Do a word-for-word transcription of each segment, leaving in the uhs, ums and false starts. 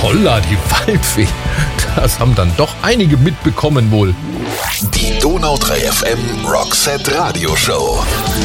Holla, die Waldfee. Das haben dann doch einige mitbekommen wohl. Die Donau drei F M Rockset Radioshow.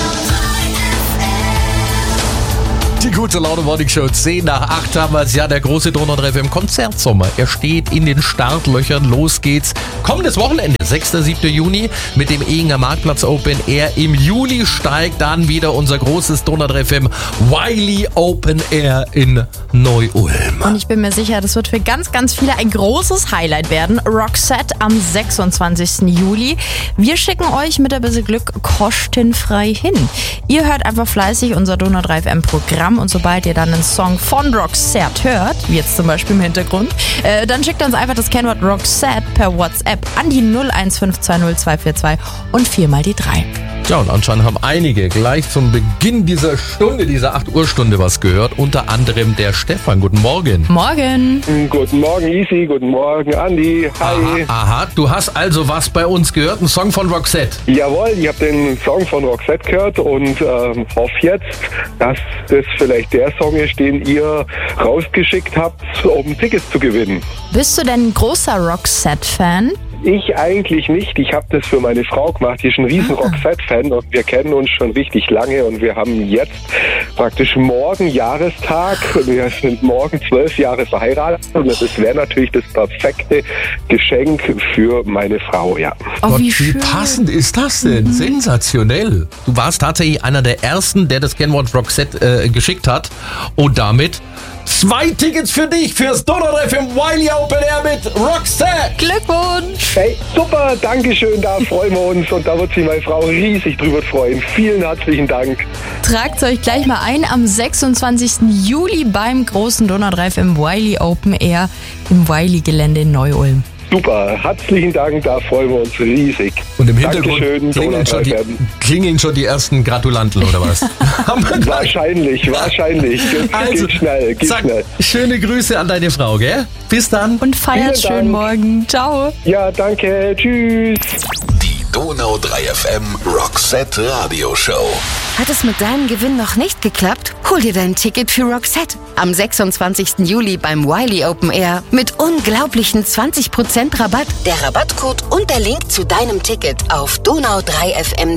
Die gute Laune Morning Show, zehn nach acht haben wir es. Ja, der große Donau drei F M Konzertsommer. Er steht in den Startlöchern. Los geht's. Kommendes Wochenende, sechster siebter Juni mit dem Ehinger Marktplatz Open Air. Im Juli steigt dann wieder unser großes Donau drei F M Wiley Open Air in Neu-Ulm. Und ich bin mir sicher, das wird für ganz, ganz viele ein großes Highlight werden. Rockset am sechsundzwanzigsten Juli. Wir schicken euch mit ein bisschen Glück kostenfrei hin. Ihr hört einfach fleißig unser Donau drei F M Programm. Und sobald ihr dann einen Song von Roxette hört, wie jetzt zum Beispiel im Hintergrund, äh, dann schickt uns einfach das Kennwort Roxette per WhatsApp an die null eins fünf zwei null zwei vier zwei und viermal die drei. Ja, und anscheinend haben einige gleich zum Beginn dieser Stunde, dieser acht Uhr Stunde was gehört. Unter anderem der Stefan. Guten Morgen. Morgen. Guten Morgen, Easy. Guten Morgen, Andi. Hi. Aha, aha, du hast also was bei uns gehört, einen Song von Roxette. Jawohl, ich habe den Song von Roxette gehört und ähm, hoffe jetzt, dass das vielleicht der Song ist, den ihr rausgeschickt habt, um Tickets zu gewinnen. Bist du denn ein großer Roxette-Fan? Ich eigentlich nicht. Ich habe das für meine Frau gemacht. Die ist ein riesen Roxette-Fan und wir kennen uns schon richtig lange und wir haben jetzt praktisch morgen Jahrestag. Wir sind morgen zwölf Jahre verheiratet und das wäre natürlich das perfekte Geschenk für meine Frau, ja. Oh, Gott, wie wie schön. passend ist das denn? Mhm. Sensationell. Du warst tatsächlich einer der Ersten, der das Kennwort Roxette äh, geschickt hat und damit zwei Tickets für dich fürs Donau drei F M Wiley Open Air mit Roxette. Glückwunsch. Hey, super, Dankeschön, da freuen wir uns und da wird sich meine Frau riesig drüber freuen. Vielen herzlichen Dank. Tragt euch gleich mal ein am sechsundzwanzigsten Juli beim großen Donau drei F M Wiley Open Air im Wiley-Gelände in Neu-Ulm. Super, herzlichen Dank, da freuen wir uns riesig. Und im Hintergrund Dankeschön, klingeln schon, die, klingeln schon die ersten Gratulanten, oder was? Wahrscheinlich, wahrscheinlich. Geht, Also, geht schnell, geht sag, schnell. schöne Grüße an deine Frau, gell? Bis dann. Und feiert Vielen schön Dank. morgen. Ciao. Ja, danke, tschüss. Die Donau drei F M Rockset Radioshow. Hat es mit deinem Gewinn noch nicht geklappt? Hol dir dein Ticket für Roxette am sechsundzwanzigsten Juli beim Wiley Open Air mit unglaublichen zwanzig Prozent Rabatt. Der Rabattcode und der Link zu deinem Ticket auf donau drei f m